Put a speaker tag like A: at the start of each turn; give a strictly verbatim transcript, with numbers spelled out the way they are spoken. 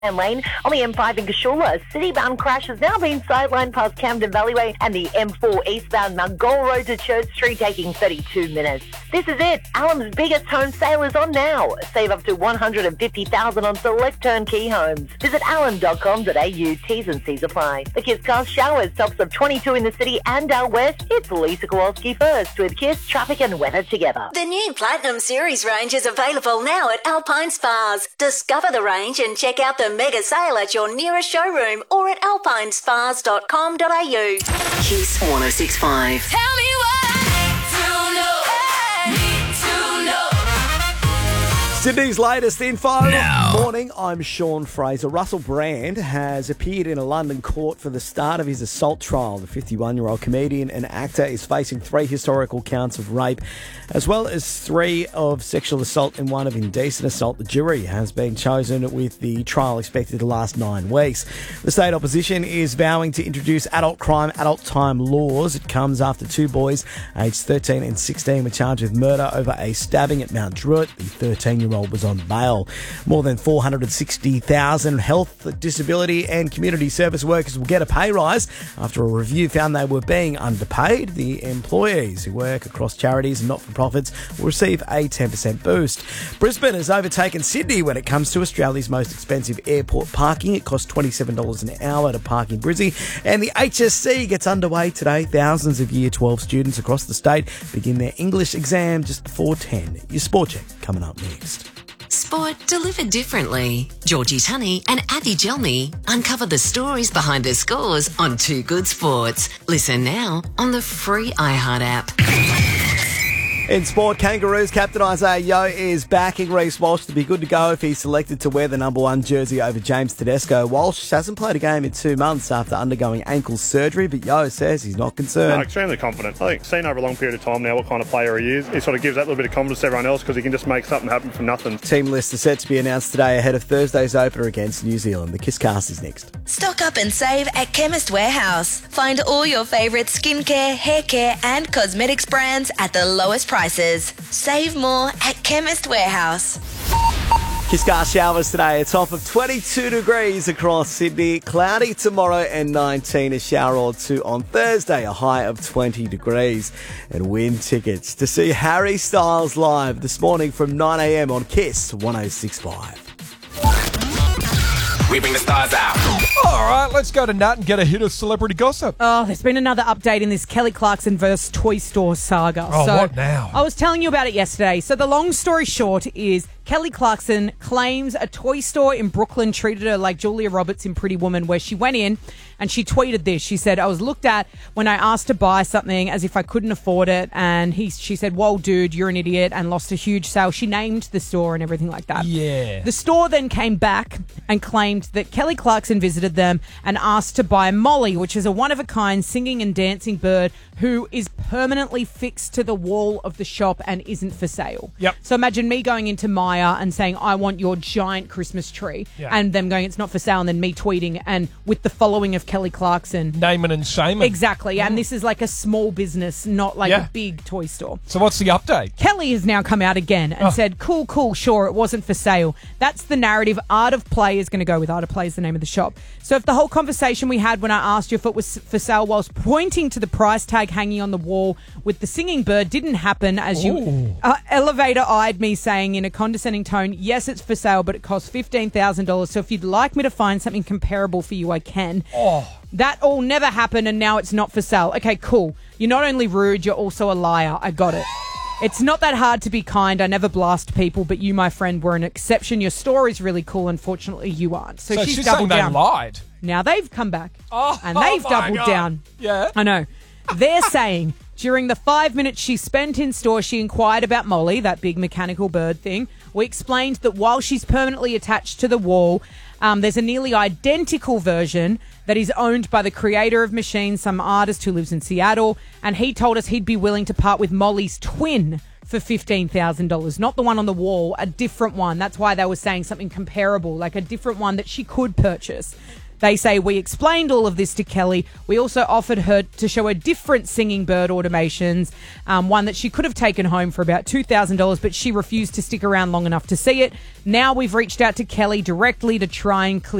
A: And Lane on the M five in Kashula. A city-bound crash has now been sidelined past Camden Valleyway and the M four eastbound Mungall Road to Church Street, taking thirty-two minutes. This is it. Allen's biggest home sale is on now. Save up to one hundred fifty thousand dollars on select turnkey homes. Visit allen dot com dot a u. T's and C's apply. The Kiss Cast Showers, tops of twenty-two in the city and out west. It's Lisa Kowalski first with Kiss, traffic and weather together.
B: The new Platinum Series range is available now at Alpine Spas. Discover the range and check out the mega sale at your nearest showroom or at alpine spas dot com dot a u.
C: Kiss one oh six point five.
D: Tell me what to know. Need to know.
E: Sydney's latest info.
F: Now.
E: Morning, I'm Sean Fraser. Russell Brand has appeared in a London court for the start of his assault trial. The fifty-one-year-old comedian and actor is facing three historical counts of rape, as well as three of sexual assault and one of indecent assault. The jury has been chosen with the trial expected to last nine weeks. The state opposition is vowing to introduce adult crime, adult time laws. It comes after two boys, aged thirteen and sixteen, were charged with murder over a stabbing at Mount Druitt. The thirteen-year-old was on bail. More than four hundred sixty thousand health, disability and community service workers will get a pay rise after a review found they were being underpaid. The employees who work across charities and not-for-profits will receive a ten percent boost. Brisbane has overtaken Sydney when it comes to Australia's most expensive airport parking. It costs twenty-seven dollars an hour to park in Brizzy, and the H S C gets underway today. Thousands of Year twelve students across the state begin their English exam just before ten. Your Sport Check coming up next.
C: Sport delivered differently. Georgie Tunney and Abby Gelmy uncover the stories behind the scores on Too Good Sports. Listen now on the free iHeart app.
E: In sport, Kangaroos captain Isaiah Yeo is backing Reece Walsh to be good to go if he's selected to wear the number one jersey over James Tedesco. Walsh hasn't played a game in two months after undergoing ankle surgery, but Yeo says he's not concerned.
G: No, extremely confident. I think seen over a long period of time now what kind of player he is. He sort of gives that little bit of confidence to everyone else because he can just make something happen from nothing.
E: Team list is set to be announced today ahead of Thursday's opener against New Zealand. The Kiss Cast is next.
H: Stock up and save at Chemist Warehouse. Find all your favourite skincare, hair care and cosmetics brands at the lowest prices. Save more at Chemist Warehouse.
E: Kiss Cast showers today. A top of twenty-two degrees across Sydney. Cloudy tomorrow and nineteen. A shower or two on Thursday. A high of twenty degrees. And win tickets to see Harry Styles live this morning from nine a.m. on Kiss one oh six point five.
F: We bring the stars out.
I: All right, let's go to Nat and get a hit of celebrity gossip.
J: Oh, there's been another update in this Kelly Clarkson versus Toy Store saga.
I: Oh,
J: so,
I: what now?
J: I was telling you about it yesterday. So the long story short is Kelly Clarkson claims a toy store in Brooklyn treated her like Julia Roberts in Pretty Woman, where she went in and she tweeted this. She said, I was looked at when I asked to buy something as if I couldn't afford it. And he, she said, whoa, dude, you're an idiot, and lost a huge sale. She named the store and everything like that.
I: Yeah.
J: The store then came back and claimed that Kelly Clarkson visited them and asked to buy Molly, which is a one-of-a-kind singing and dancing bird who is permanently fixed to the wall of the shop and isn't for sale.
I: Yep.
J: So imagine me going into Maya and saying, I want your giant Christmas tree,
I: Yeah.
J: and them going, it's not for sale, and then me tweeting and with the following of Kelly Clarkson.
I: Naming and shaming.
J: Exactly. And this is like a small business, not like
I: Yeah.
J: a big toy store.
I: So what's the update?
J: Kelly has now come out again and
I: Oh.
J: said, cool, cool, sure, it wasn't for sale. That's the narrative. Art of Play is going to go with. Art of Play is the name of the shop. So if the whole conversation we had when I asked you if it was for sale whilst pointing to the price tag hanging on the wall with the singing bird didn't happen, as you
I: Ooh.
J: uh, elevator eyed me saying in a condescending tone, yes, it's for sale, but it costs fifteen thousand dollars. So if you'd like me to find something comparable for you, I can.
I: Oh.
J: That all never happened, and now it's not for sale. Okay, cool. You're not only rude, you're also a liar. I got it. It's not that hard to be kind. I never blast people, but you, my friend, were an exception. Your story's really cool. Unfortunately, you aren't. So,
I: So
J: she's,
I: she's
J: doubled
I: saying
J: down.
I: they lied.
J: Now they've come back,
I: Oh,
J: and they've
I: oh my
J: doubled
I: God.
J: down.
I: Yeah.
J: I know. They're saying during the five minutes she spent in store, she inquired about Molly, that big mechanical bird thing. We explained that while she's permanently attached to the wall, um, there's a nearly identical version that is owned by the creator of Machine, some artist who lives in Seattle, and he told us he'd be willing to part with Molly's twin for fifteen thousand dollars. Not the one on the wall, a different one. That's why they were saying something comparable, like a different one that she could purchase. They say we explained all of this to Kelly. We also offered her to show her different singing bird automations, um, one that she could have taken home for about two thousand dollars, but she refused to stick around long enough to see it. Now we've reached out to Kelly directly to try and clear